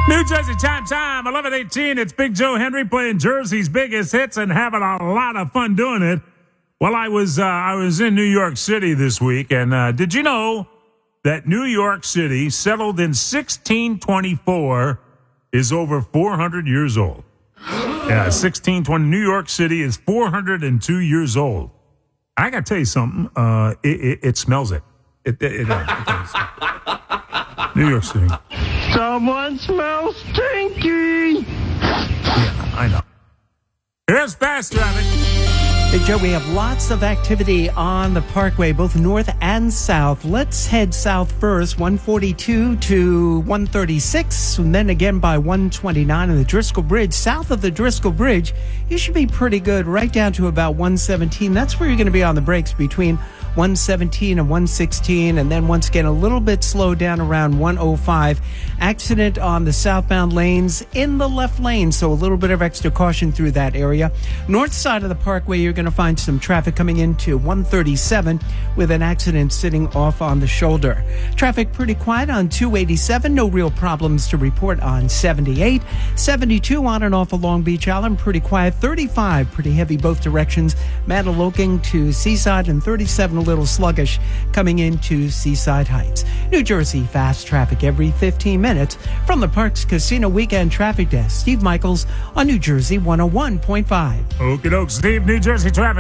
New Jersey time, 11:18. It's Big Joe Henry playing Jersey's biggest hits and having a lot of fun doing it. Well, I was in New York City this week, and did you know that New York City, settled in 1624, is over 400 years old? Yeah, 1620. New York City is 402 years old. I got to tell you something. It smells it. It does. New York City. Someone smells stinky. Yeah, I know. Here's fast traffic. Hey, Joe, we have lots of activity on the Parkway, both north and south. Let's head south first, 142 to 136, and then again by 129 on the Driscoll Bridge. South of the Driscoll Bridge, you should be pretty good, right down to about 117. That's where you're going to be on the brakes between 117 and 116, and then once again a little bit slowed down around 105. Accident on the southbound lanes in the left lane, so a little bit of extra caution through that area. North side of the Parkway, you're going to find some traffic coming into 137 with an accident sitting off on the shoulder. Traffic pretty quiet on 287, no real problems to report on 78. 72 on and off of Long Beach Island, pretty quiet. 35, pretty heavy both directions. Mantoloking to Seaside, and 37 a little sluggish coming into Seaside Heights. New Jersey fast traffic every 15 minutes from the Parks Casino Weekend Traffic Desk. Steve Michaels on New Jersey 101.5. Okie doke, Steve, New Jersey traffic.